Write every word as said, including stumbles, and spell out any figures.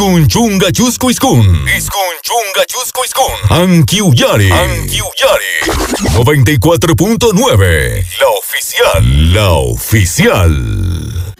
Iskun chunga chusco iskun. Iskun chunga chusco iskun. Ankiuyari. Ankiuyari. noventa y cuatro punto nueve. La oficial. La oficial.